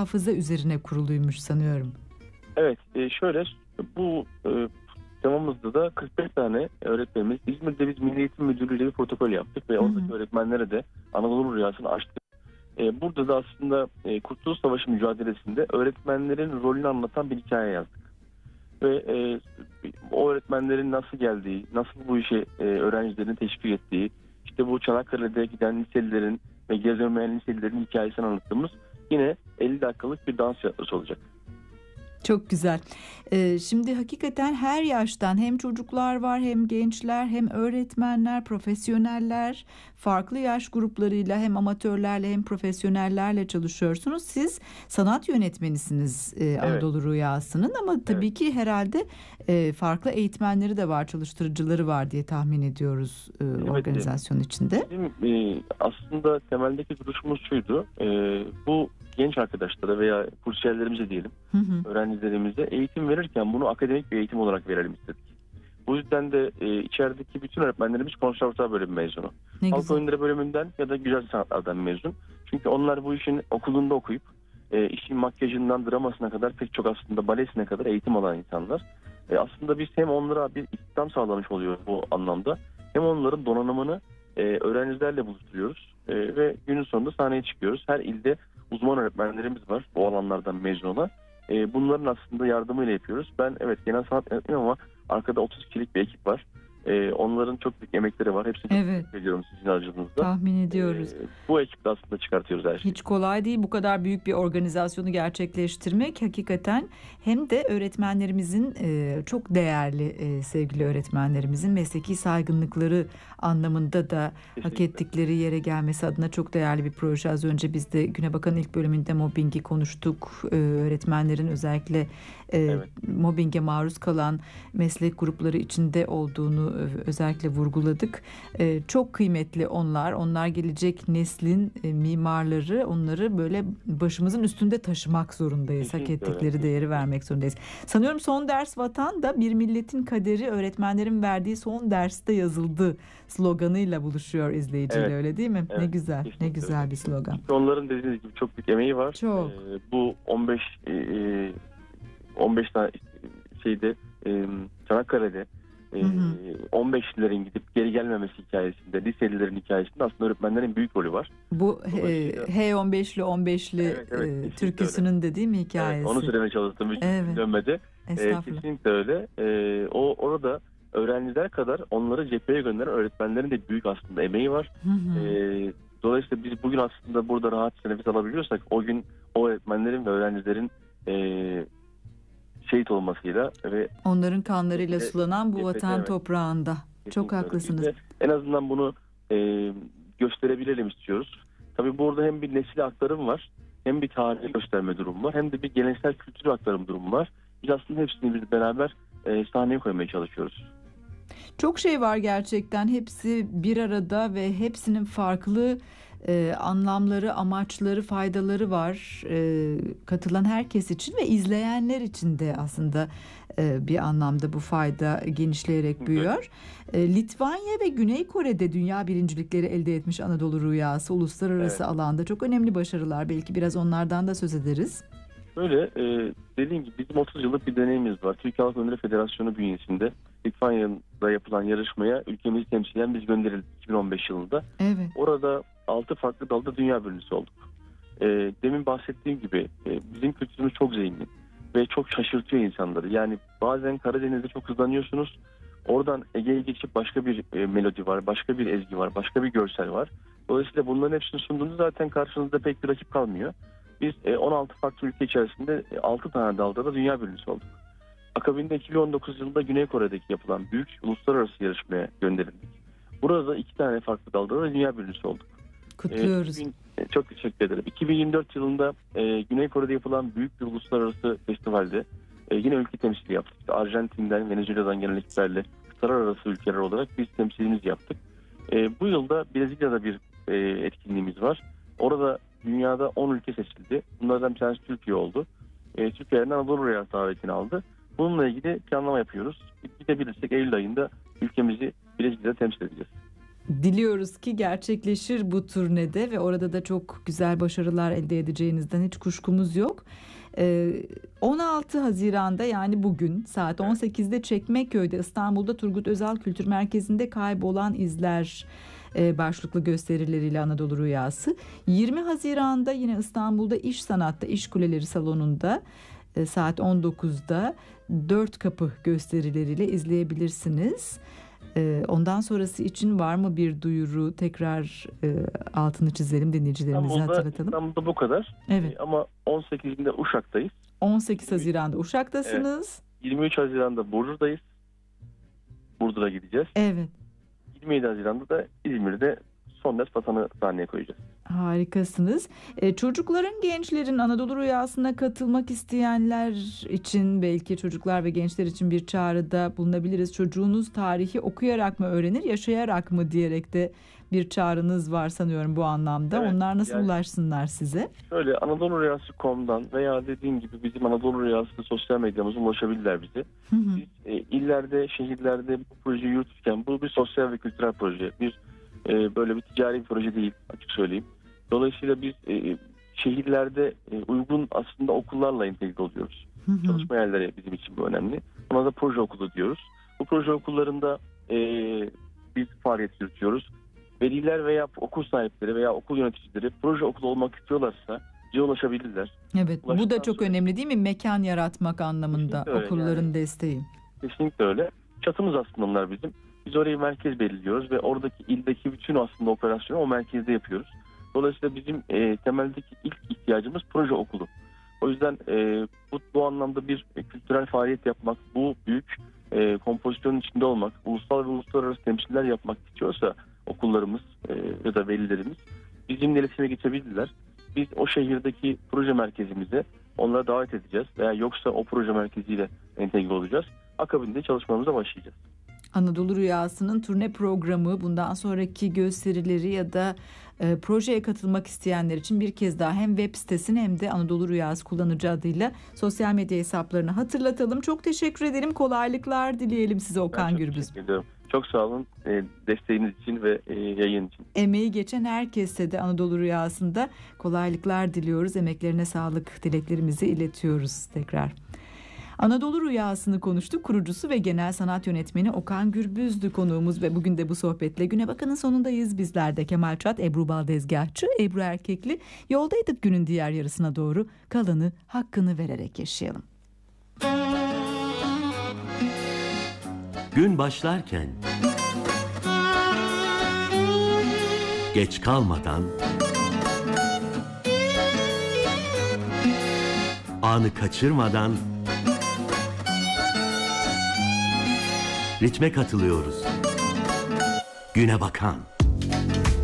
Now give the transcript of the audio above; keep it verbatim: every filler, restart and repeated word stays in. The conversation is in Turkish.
hafıza üzerine kuruluymuş sanıyorum. Evet, e, şöyle bu e, temamızda da kırk beş tane öğretmenimiz, İzmir'de biz Milli Eğitim Müdürlüğü ile bir protokol yaptık ve oradaki öğretmenlere de Anadolu Rüyası'nı açtık. E, burada da aslında e, Kurtuluş Savaşı mücadelesinde öğretmenlerin rolünü anlatan bir hikaye yazdık. Ve e, o öğretmenlerin nasıl geldiği, nasıl bu işe e, öğrencilerini teşvik ettiği, işte bu Çanakkale'de giden liselilerin ve gezemeyen liselilerin hikayesini anlattığımız yine elli dakikalık bir dans tiyatrosu olacak. Çok güzel. Ee, şimdi hakikaten her yaştan hem çocuklar var, hem gençler, hem öğretmenler, profesyoneller, farklı yaş gruplarıyla hem amatörlerle hem profesyonellerle çalışıyorsunuz. Siz sanat yönetmenisiniz e, Evet. Anadolu Rüyası'nın, ama tabii Evet. ki herhalde e, farklı eğitmenleri de var, çalıştırıcıları var diye tahmin ediyoruz e, Evet. organizasyon içinde. Bizim e, aslında temeldeki duruşumuz şuydu, e, bu genç arkadaşlara veya kursiyerlerimize diyelim, Hı hı. öğrencilerimize eğitim verirken bunu akademik bir eğitim olarak verelim istedik. Bu yüzden de e, içerideki bütün öğretmenlerimiz konservatuvar bölümü mezunu. Ne Halk güzel. oyunları bölümünden ya da güzel sanatlardan mezun. Çünkü onlar bu işin okulunda okuyup e, işin makyajından dramasına kadar, pek çok aslında balesine kadar eğitim alan insanlar. E, aslında biz hem onlara bir istihdam sağlamış oluyoruz bu anlamda, hem onların donanımını e, öğrencilerle buluşturuyoruz e, ve günün sonunda sahneye çıkıyoruz. Her ilde uzman öğretmenlerimiz var bu alanlardan mezun olan. E, bunların aslında yardımıyla yapıyoruz. Ben evet genel sanat yönetmeniyim ama arkada otuz kişilik bir ekip var. Ee, onların çok büyük emekleri var. Hepsini Evet. çok teşekkür ediyorum sizin aracınızda. Tahmin ediyoruz. Ee, bu ekiple aslında çıkartıyoruz her şeyi. Hiç kolay değil bu kadar büyük bir organizasyonu gerçekleştirmek hakikaten, hem de öğretmenlerimizin e, çok değerli e, sevgili öğretmenlerimizin mesleki saygınlıkları anlamında da Kesinlikle. hak ettikleri yere gelmesi adına çok değerli bir proje. Az önce biz de Güne Bakan ilk bölümünde mobbingi konuştuk. E, öğretmenlerin özellikle e, Evet. mobbinge maruz kalan meslek grupları içinde olduğunu e, özellikle vurguladık. E, çok kıymetli onlar. Onlar gelecek neslin e, mimarları. Onları böyle başımızın üstünde taşımak zorundayız. Kesinlikle Hak ettikleri öyle. değeri vermek zorundayız. Sanıyorum son ders vatan da bir milletin kaderi öğretmenlerin verdiği son derste yazıldı sloganıyla buluşuyor izleyiciyle, Evet. öyle değil mi? Evet. Ne güzel. Kesinlikle Ne güzel öyle. bir slogan. Çünkü onların dediğiniz gibi çok büyük emeği var. Çok. Ee, bu on beş e, on beş tane şeyde e, Çanakkale'de e, Hı hı. on beşlilerin gidip geri gelmemesi hikayesinde, liselilerin hikayesinde aslında öğretmenlerin büyük rolü var. Bu Dolayısıyla- e, H on beşli on beşli Evet, evet, e, kesinlikle türküsünün de değil mi hikayesi? Evet, onu söylemeye çalıştım. Hiç Evet. dönmedi. Ee, Estağfurullah. kesinlikle öyle. Ee, o orada öğrenciler kadar onları cepheye gönderen öğretmenlerin de büyük aslında emeği var. Hı hı. Ee, dolayısıyla biz bugün aslında burada rahat nefes alabiliyorsak o gün o öğretmenlerin ve öğrencilerin e, şehit olmasıyla ve Onların kanlarıyla Cephede- sulanan bu cephede, vatan evet. toprağında. kesinlikle Çok öyle. haklısınız. Biz de en azından bunu e, gösterebilelim istiyoruz. Tabii burada hem bir nesil aktarım var, hem bir tarihi gösterme durumu var, hem de bir geleneksel kültür aktarım durumu var. Biz aslında hepsini biz beraber e, sahneye koymaya çalışıyoruz. Çok şey var gerçekten, hepsi bir arada ve hepsinin farklı e, anlamları, amaçları, faydaları var. E, katılan herkes için ve izleyenler için de aslında e, bir anlamda bu fayda genişleyerek büyüyor. E, Litvanya ve Güney Kore'de dünya birincilikleri elde etmiş Anadolu Rüyası uluslararası Evet. alanda çok önemli başarılar. Belki biraz onlardan da söz ederiz. Böyle e, dediğim gibi bizim otuz yıllık bir deneyimimiz var. Türkiye Halk Oyunları Federasyonu bünyesinde Litvanya'da yapılan yarışmaya ülkemizi temsilen biz gönderildik iki bin on beş yılında. Evet. Orada altı farklı dalda dünya birincisi olduk. E, demin bahsettiğim gibi e, bizim kültürümüz çok zengin ve çok şaşırtıyor insanları. Yani bazen Karadeniz'de çok hızlanıyorsunuz. Oradan Ege'ye geçip başka bir e, melodi var, başka bir ezgi var, başka bir görsel var. Dolayısıyla bunların hepsini sunduğunuz zaten karşınızda pek bir rakip kalmıyor. Biz e, on altı farklı ülke içerisinde e, altı tane dalda da dünya birincisi olduk. Akabinde iki bin on dokuz yılında Güney Kore'deki yapılan büyük uluslararası yarışmaya gönderildik. Burada iki tane farklı dalda da dünya birincisi olduk. Kutluyoruz. E, iki bin, e, çok teşekkür ederim. iki bin yirmi dört yılında e, Güney Kore'de yapılan büyük bir uluslararası festivalde e, yine ülke temsili yaptık. İşte Arjantin'den, Venezuela'dan gelen ekiplerle kıtalar arası ülkeler olarak biz temsilimizi yaptık. E, bu yılda Brezilya'da bir e, etkinliğimiz var. Orada dünyada on ülke seçildi. Bunlardan bir tanesi Türkiye oldu. E, Türkiye'den Anadolu Rüyası davetini aldı. Bununla ilgili planlama yapıyoruz. Gidebilirsek Eylül ayında ülkemizi Brezilya'da temsil edeceğiz. Diliyoruz ki gerçekleşir bu turnede ve orada da çok güzel başarılar elde edeceğinizden hiç kuşkumuz yok. on altı Haziran'da yani bugün saat on sekizde Çekmeköy'de İstanbul'da Turgut Özal Kültür Merkezi'nde Kaybolan İzler başlıklı gösterileriyle Anadolu Rüyası. yirmi Haziran'da yine İstanbul'da İş Sanat'ta İş Kuleleri Salonu'nda saat on dokuzda Dört Kapı gösterileriyle izleyebilirsiniz. Ondan sonrası için var mı bir duyuru? Tekrar altını çizelim, dinleyicilerimize İstanbul'da, hatırlatalım. İstanbul'da bu kadar. Evet. Ama on sekizinde Uşak'tayız. on sekiz Haziran'da Uşak'tasınız. Evet. yirmi üç Haziran'da Burdur'dayız. Burdur'a gideceğiz. Evet. yirmi yedi Haziran'da da İzmir'de Son Ders Vatan'ı sahneye koyacağız. Harikasınız. Ee, çocukların, gençlerin Anadolu Rüyası'na katılmak isteyenler için, belki çocuklar ve gençler için bir çağrıda bulunabiliriz. Çocuğunuz tarihi okuyarak mı öğrenir, yaşayarak mı diyerek de bir çağrınız var sanıyorum bu anlamda. Evet, onlar nasıl yani, ulaşsınlar size? Şöyle Anadolu Rüyası nokta com'dan veya dediğim gibi bizim Anadolu Rüyası sosyal medyamıza ulaşabilirler bize. Hı hı. Biz e, illerde, şehirlerde bu projeyi yürütürken bu bir sosyal ve kültürel proje. Bir e, böyle bir ticari bir proje değil, açık söyleyeyim. Dolayısıyla biz e, şehirlerde e, uygun aslında okullarla entegre oluyoruz. Hı hı. Çalışma yerleri bizim için bu önemli. Ona da proje okulu diyoruz. Bu proje okullarında e, biz faaliyet yürütüyoruz. Veliler veya okul sahipleri veya okul yöneticileri proje okulu olmak istiyorlarsa bize ulaşabilirler. Evet, bu da Ulaştıktan çok sonra- önemli değil mi? Mekan yaratmak anlamında Kesinlikle öyle, okulların yani. desteği. Kesinlikle öyle. Çatımız aslında onlar bizim. Biz orayı merkez belirliyoruz ve oradaki ildeki bütün aslında operasyonu o merkezde yapıyoruz. Dolayısıyla bizim e, temeldeki ilk ihtiyacımız proje okulu. O yüzden e, bu, bu anlamda bir e, kültürel faaliyet yapmak, bu büyük e, kompozisyonun içinde olmak, ulusal ve uluslararası temsiller yapmak istiyorsa okullarımız e, ya da velilerimiz bizimle iletişime geçebilirler. Biz o şehirdeki proje merkezimize onları davet edeceğiz veya yoksa o proje merkeziyle entegre olacağız. Akabinde çalışmalarımıza başlayacağız. Anadolu Rüyası'nın turne programı, bundan sonraki gösterileri ya da e, projeye katılmak isteyenler için bir kez daha hem web sitesini hem de Anadolu Rüyası kullanıcı adıyla sosyal medya hesaplarını hatırlatalım. Çok teşekkür ederim. Kolaylıklar dileyelim size Okan Ben çok Gürbüz. teşekkür ediyorum. Çok sağ olun e, desteğiniz için ve e, yayın için. Emeği geçen herkese de Anadolu Rüyası'nda kolaylıklar diliyoruz. Emeklerine sağlık dileklerimizi iletiyoruz tekrar. Anadolu Rüyası'nı konuştuk. Kurucusu ve genel sanat yönetmeni Okan Gürbüz'dü konuğumuz ve bugün de bu sohbetle Güne Bakan'ın sonundayız. Bizler de Kemal Çat, Ebru Baldezgahçı, Ebru Erkekli. Yoldaydık günün diğer yarısına doğru. Kalanı hakkını vererek yaşayalım. Gün başlarken geç kalmadan anı kaçırmadan ritme katılıyoruz. Güne Bakan.